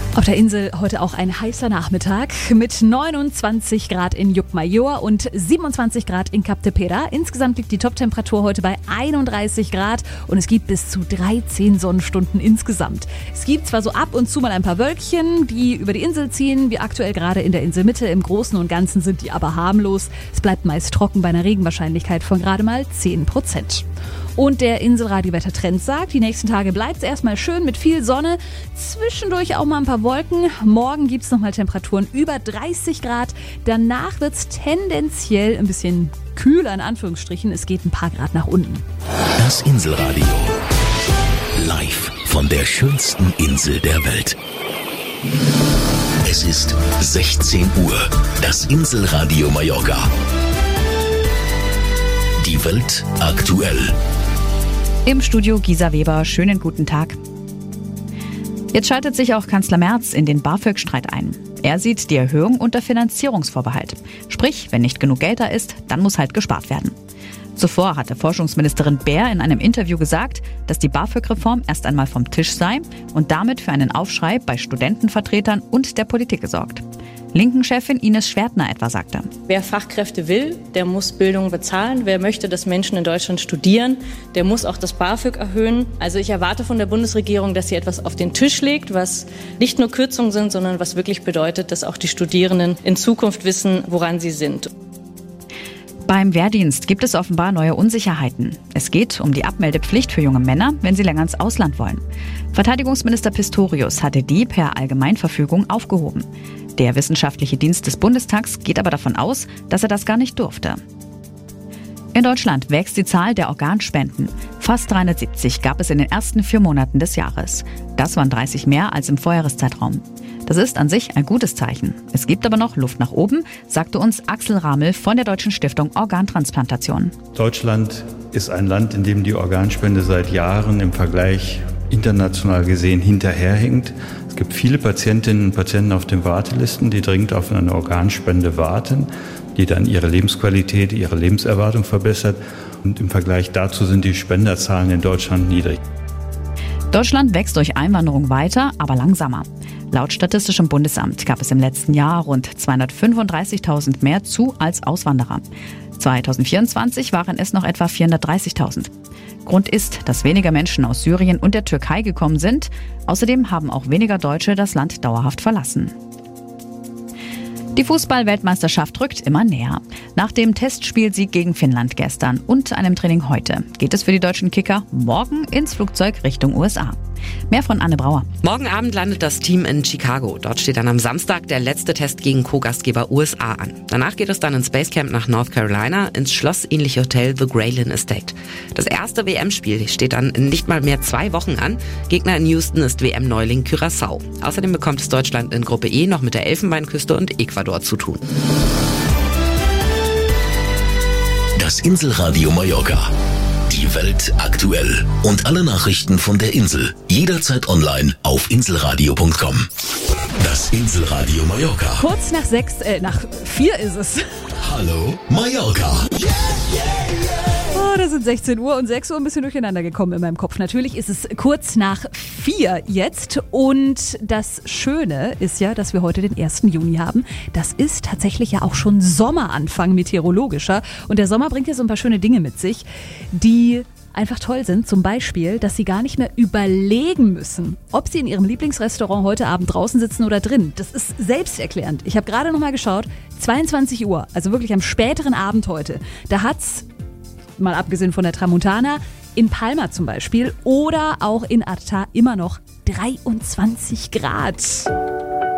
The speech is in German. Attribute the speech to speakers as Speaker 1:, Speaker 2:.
Speaker 1: Auf der Insel heute auch ein heißer Nachmittag mit 29 Grad in Llucmajor und 27 Grad in Cap de Pera. Insgesamt liegt die Toptemperatur heute bei 31 Grad und es gibt bis zu 13 Sonnenstunden insgesamt. Es gibt zwar so ab und zu mal ein paar Wölkchen, die über die Insel ziehen, wie aktuell gerade in der Inselmitte. Im Großen und Ganzen sind die aber harmlos. Es bleibt meist trocken bei einer Regenwahrscheinlichkeit von gerade mal 10%. Und der Inselradio-Wettertrend sagt, die nächsten Tage bleibt es erstmal schön mit viel Sonne, zwischendurch auch mal ein paar Wolken. Morgen gibt es nochmal Temperaturen über 30 Grad. Danach wird es tendenziell ein bisschen kühler, in Anführungsstrichen. Es geht ein paar Grad nach unten.
Speaker 2: Das Inselradio. Live von der schönsten Insel der Welt. Es ist 16 Uhr. Das Inselradio Mallorca. Die Welt aktuell.
Speaker 3: Im Studio Gisa Weber, schönen guten Tag. Jetzt schaltet sich auch Kanzler Merz in den BAföG-Streit ein. Er sieht die Erhöhung unter Finanzierungsvorbehalt. Sprich, wenn nicht genug Geld da ist, dann muss halt gespart werden. Zuvor hatte Forschungsministerin Baer in einem Interview gesagt, dass die BAföG-Reform erst einmal vom Tisch sei und damit für einen Aufschrei bei Studentenvertretern und der Politik gesorgt. Linken-Chefin Ines Schwertner etwa sagte:
Speaker 4: Wer Fachkräfte will, der muss Bildung bezahlen. Wer möchte, dass Menschen in Deutschland studieren, der muss auch das BAföG erhöhen. Also ich erwarte von der Bundesregierung, dass sie etwas auf den Tisch legt, was nicht nur Kürzungen sind, sondern was wirklich bedeutet, dass auch die Studierenden in Zukunft wissen, woran sie sind.
Speaker 3: Beim Wehrdienst gibt es offenbar neue Unsicherheiten. Es geht um die Abmeldepflicht für junge Männer, wenn sie länger ins Ausland wollen. Verteidigungsminister Pistorius hatte die per Allgemeinverfügung aufgehoben. Der Wissenschaftliche Dienst des Bundestags geht aber davon aus, dass er das gar nicht durfte. In Deutschland wächst die Zahl der Organspenden. Fast 370 gab es in den ersten 4 Monaten des Jahres. Das waren 30 mehr als im Vorjahreszeitraum. Das ist an sich ein gutes Zeichen. Es gibt aber noch Luft nach oben, sagte uns Axel Ramel von der Deutschen Stiftung Organtransplantation.
Speaker 5: Deutschland ist ein Land, in dem die Organspende seit Jahren im Vergleich international gesehen hinterherhinkt. Es gibt viele Patientinnen und Patienten auf den Wartelisten, die dringend auf eine Organspende warten, die dann ihre Lebensqualität, ihre Lebenserwartung verbessert. Und im Vergleich dazu sind die Spenderzahlen in Deutschland niedrig.
Speaker 3: Deutschland wächst durch Einwanderung weiter, aber langsamer. Laut Statistischem Bundesamt gab es im letzten Jahr rund 235.000 mehr Zu- als Auswanderer. 2024 waren es noch etwa 430.000. Grund ist, dass weniger Menschen aus Syrien und der Türkei gekommen sind. Außerdem haben auch weniger Deutsche das Land dauerhaft verlassen. Die Fußball-Weltmeisterschaft rückt immer näher. Nach dem Testspielsieg gegen Finnland gestern und einem Training heute geht es für die deutschen Kicker morgen ins Flugzeug Richtung USA. Mehr von Anne Brauer.
Speaker 6: Morgen Abend landet das Team in Chicago. Dort steht dann am Samstag der letzte Test gegen Co-Gastgeber USA an. Danach geht es dann ins Basecamp nach North Carolina, ins schlossähnliche Hotel The Graylin Estate. Das erste WM-Spiel steht dann in nicht mal mehr 2 Wochen an. Gegner in Houston ist WM-Neuling Curaçao. Außerdem bekommt es Deutschland in Gruppe E noch mit der Elfenbeinküste und Ecuador zu tun.
Speaker 2: Das Inselradio Mallorca. Die Welt aktuell. Und alle Nachrichten von der Insel. Jederzeit online auf inselradio.com. Das Inselradio Mallorca.
Speaker 1: Kurz nach 4 ist es.
Speaker 2: Hallo Mallorca.
Speaker 1: Oh, da sind 16 Uhr und 6 Uhr ein bisschen durcheinander gekommen in meinem Kopf. Natürlich ist es kurz nach 4 jetzt und das Schöne ist ja, dass wir heute den 1. Juni haben. Das ist tatsächlich ja auch schon Sommeranfang meteorologischer und der Sommer bringt ja so ein paar schöne Dinge mit sich, die einfach toll sind. Zum Beispiel, dass Sie gar nicht mehr überlegen müssen, ob Sie in Ihrem Lieblingsrestaurant heute Abend draußen sitzen oder drin. Das ist selbsterklärend. Ich habe gerade noch mal geschaut, 22 Uhr, also wirklich am späteren Abend heute, da hat's mal abgesehen von der Tramontana, in Palma zum Beispiel oder auch in Arta immer noch 23 Grad.